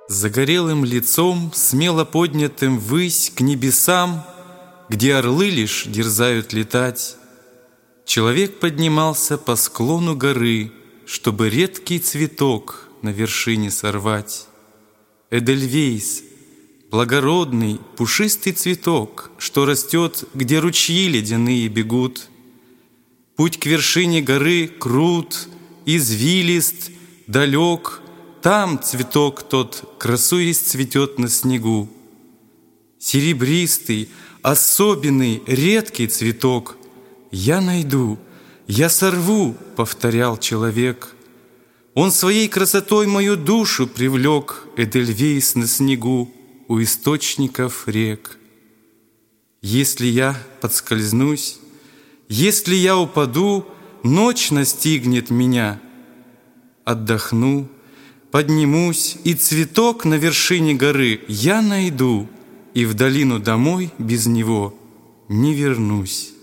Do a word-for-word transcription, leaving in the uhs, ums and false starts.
Загорелым лицом, смело поднятым ввысь к небесам, где орлы лишь дерзают летать, человек поднимался по склону горы, чтобы редкий цветок на вершине сорвать. Эдельвейс, благородный, пушистый цветок, что растет, где ручьи ледяные бегут. Путь к вершине горы крут, извилист, далек, там цветок тот, красуясь, цветет на снегу. Серебристый, особенный, редкий цветок я найду, я сорву, повторял человек. Он своей красотой мою душу привлек, Эдельвейс на снегу у источников рек. Если я подскользнусь, если я упаду, ночь настигнет меня. Отдохну, поднимусь, и цветок на вершине горы я найду, и в долину домой без него не вернусь.